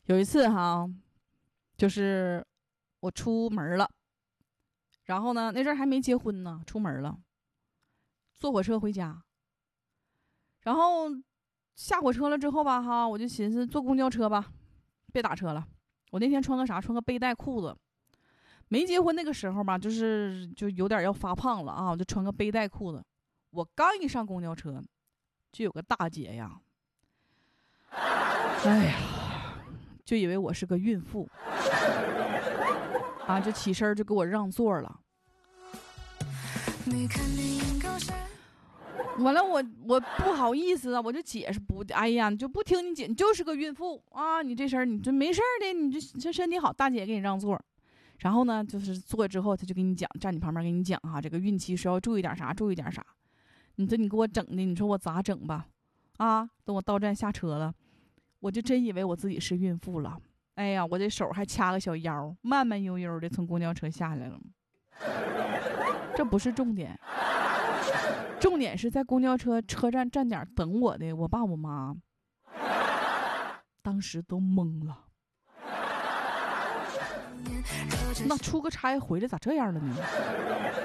有一次哈，就是我出门了，然后呢，那阵儿还没结婚呢，出门了，坐火车回家，然后下火车了之后吧，哈，我就寻思坐公交车吧，别打车了。我那天穿个啥？穿个背带裤子。没结婚那个时候吧，就有点要发胖了啊，我就穿个背带裤子。我刚一上公交车，就有个大姐呀，哎呀，就以为我是个孕妇啊，就起身就给我让座了。完了我不好意思啊，我就解释不，哎呀，你就不听你姐，你就是个孕妇啊，你这身你这没事的，你这身体好，大姐给你让座。然后呢，就是坐之后，他就给你讲，站你旁边给你讲哈，这个孕期需要注意点啥，注意点啥。你这你给我整的，你说我咋整吧？啊，等我到站下车了，我就真以为我自己是孕妇了。哎呀，我这手还掐个小腰，慢慢悠悠的从公交车下来了。这不是重点，重点是在公交车站站点等我的我爸我妈，当时都懵了。那出个差回来咋这样了呢？